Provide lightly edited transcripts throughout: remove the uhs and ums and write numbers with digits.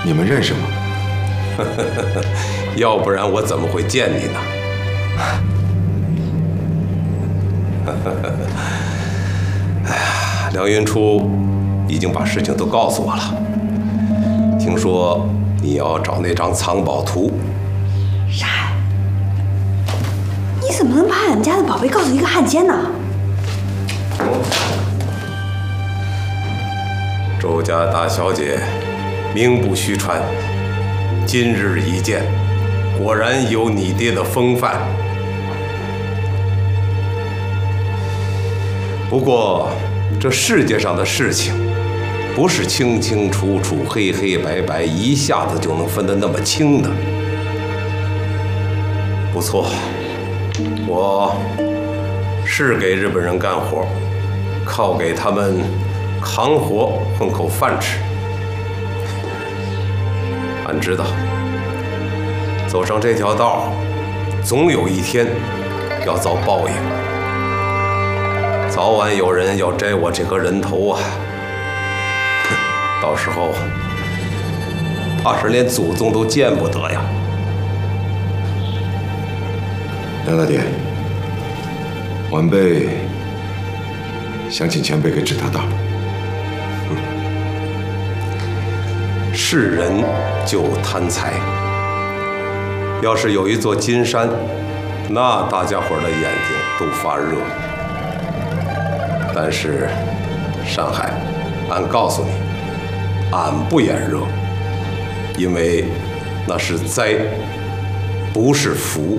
你们认识吗？ 要不然我怎么会见你呢？哎呀，梁云初已经把事情都告诉我了。听说你要找那张藏宝图。 沙海，你怎么能把俺们家的宝贝告诉一个汉奸呢？ 周家大小姐，名不虚传。今日一见，果然有你爹的风范。不过，这世界上的事情，不是清清楚楚、黑黑白白，一下子就能分得那么清的。不错，我是给日本人干活，靠给他们扛活混口饭吃。俺知道，走上这条道，总有一天要遭报应。早晚有人要摘我这颗人头啊！到时候怕是连祖宗都见不得呀。 梁大爹，晚辈想请前辈给指条道。 是人就贪财，要是有一座金山，那大家伙的眼睛都发热。但是，山海，俺告诉你，俺不眼热，因为那是灾，不是福。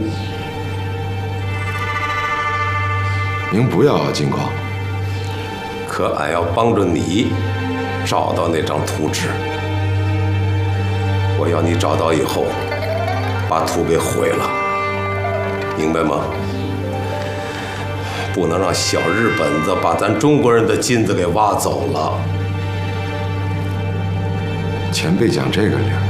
您不要金矿， 可俺要帮助你找到那张图纸。我要你找到以后，把图给毁了，明白吗？不能让小日本子把咱中国人的金子给挖走了。 前辈讲这个理儿，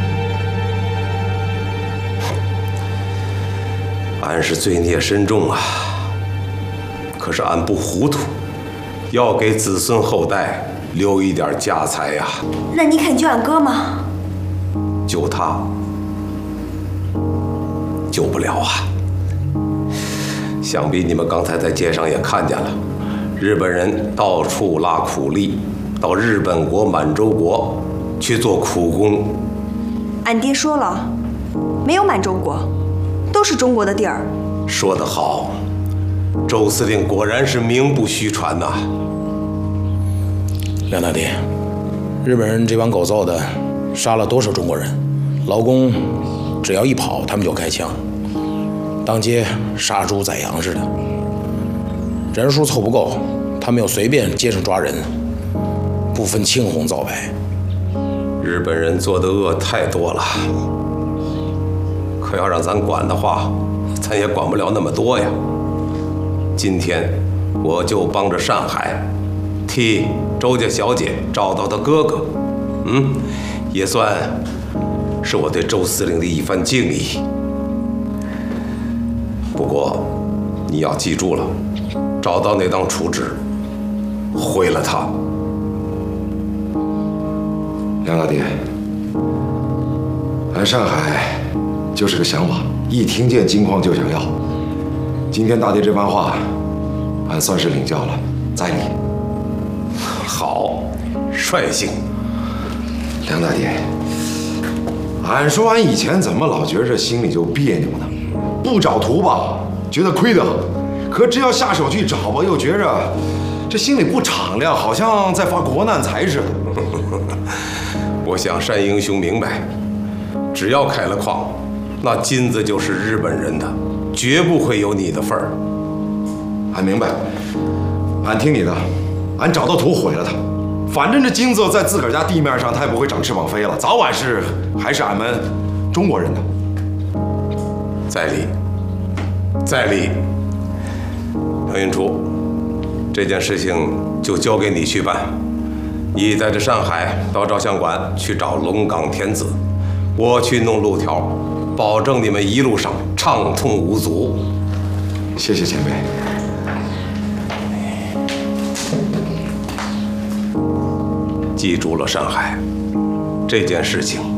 俺是罪孽深重啊，可是俺不糊涂，要给子孙后代留一点家财呀。 那你肯救俺哥吗？ 救他，救不了啊。想必你们刚才在街上也看见了，日本人到处拉苦力，到日本国、满洲国去做苦工。 俺爹说了，没有满洲国，都是中国的地儿。 说得好，周司令果然是名不虚传呐。 梁大爹，日本人这帮狗揍的，杀了多少中国人？劳工只要一跑，他们就开枪。当街杀猪宰羊似的，人数凑不够，他们又随便街上抓人，不分青红皂白。 日本人做的恶太多了，可要让咱管的话，咱也管不了那么多呀。今天我就帮着上海，替周家小姐找到她哥哥，也算是我对周司令的一番敬意。不过，你要记住了，找到那张图纸，毁了它。 梁大爹，俺上海就是个想法，一听见金矿就想要。今天大爹这番话，俺算是领教了，在理。 好，率性。 梁大爹，俺说俺以前怎么老觉着心里就别扭呢？不找图吧，觉得亏得很；可只要下手去找吧，又觉着这心里不敞亮，好像在发国难财似的。 我想单英雄明白，只要开了矿，那金子就是日本人的，绝不会有你的份儿。 俺明白，俺听你的，俺找到图毁了它。反正这金子在自个儿家地面上，它也不会长翅膀飞了，早晚还是俺们中国人的。 在理，在理。梁云初，这件事情就交给你去办。你带着上海到照相馆去找龙岗天子，我去弄路条，保证你们一路上畅通无阻。 谢谢前辈。 记住了，上海，这件事情